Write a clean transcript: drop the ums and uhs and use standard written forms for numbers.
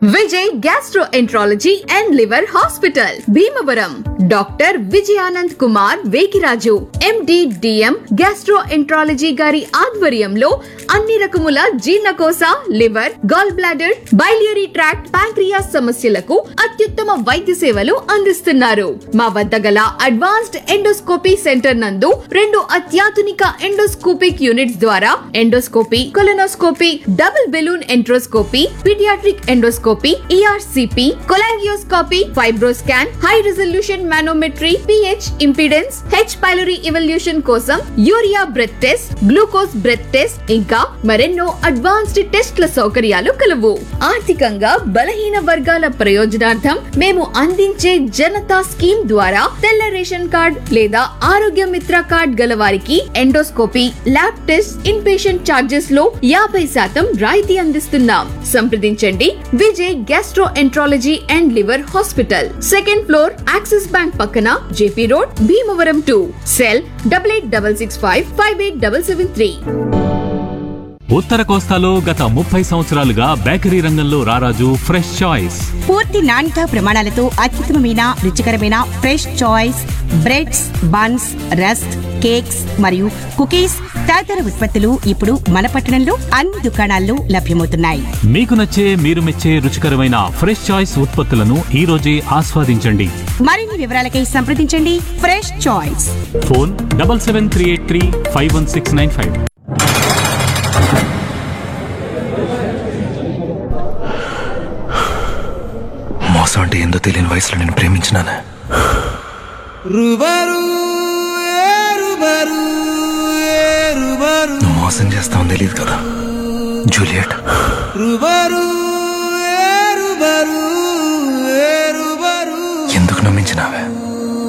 Vijay gastroenterology and liver hospital Bhimavaram. Doctor Vijayanand Kumar Vekiraju MD DM gastroenterology గారి ఆధ్వర్యంలో అన్ని రకముల జీర్ణకోశ, liver, gall bladder, biliary tract, pancreas సమస్యలకు అత్యుత్తమ వైద్య సేవలు అందిస్తున్నారు. మా వద్ద గల అడ్వాన్స్డ్ ఎండోస్కోపీ సెంటర్ నందు 2 అత్యాధునిక ఎండోస్కోపిక్ యూనిట్స్ ద్వారా endoscopy, colonoscopy, double balloon enteroscopy, paediatric endoscopy, ERCP, cholangioscopy, FibroScan, high resolution manometry, pH impedance, H pylori evolution కోసం urea breath test, glucose breath test, ఇంకా మరెన్నో అడ్వాన్స్డ్ టెస్ట్ల సౌకర్యాలు కలవు. ఆర్థికంగా బలహీన వర్గాల ప్రయోజనార్థం మేము అందించే జనతా స్కీమ్ ద్వారా తెల్ల రేషన్ కార్డ్ లేదా ఆరోగ్య మిత్ర కార్డ్ గల వారికి endoscopy, lab test, in patient charges లో 50% రాయితీ అందిస్తున్నాం. సంప్రదించండి Vijay gastroenterology and liver hospital, 2nd floor, axis bank పక్కన, జేపీ రోడ్, భీమవరం 2. సెల్ 8865587773. ఉత్తర కోస్తాలో గత 30 సంవత్సరాలుగా బేకరీ రంగంలో రారాజు ఫ్రెష్ చాయిస్. పూర్తి నాణ్యతా ప్రమాణాలతో అత్యుత్తమమైన రుచికరమైన fresh choice breads, buns, rusk, cakes మరియు కుకీస్ తదితర ఉత్పత్తులు ఇప్పుడు మన పట్టణంలో అన్ని దుకాణాల్లో లభ్యమవుతున్నాయి. మీకు నచ్చే, మీరు మెచ్చే రుచికరమైన ఫ్రెష్ చాయిస్ ఉత్పత్తులను ఈ రోజే ఆస్వాదించండి. మరిన్ని వివరాలకై సంప్రదించండి ఫ్రెష్ చాయిస్. ఫోన్ 7738351695. మోసం అంటే ఏందో తెలియని వయసులో నేను ప్రేమించినాను. నువ్వు మోసం చేస్తావు తెలియదు కదా జూలియట్. ఎందుకు నమ్మించినావే?